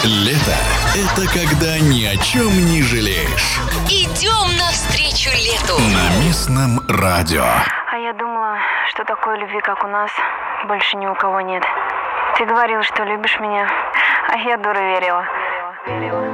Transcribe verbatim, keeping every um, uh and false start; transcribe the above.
Лето – это когда ни о чем не жалеешь. Идем навстречу лету. На местном радио. А я думала, что такой любви, как у нас, больше ни у кого нет. Ты говорил, что любишь меня, а я, дура, верила. верила.